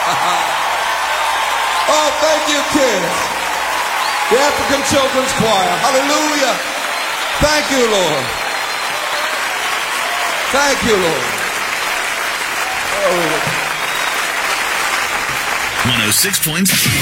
Oh, thank you, kids. The African Children's Choir. Hallelujah. Thank you, Lord. Thank you, Lord. Oh. 106.7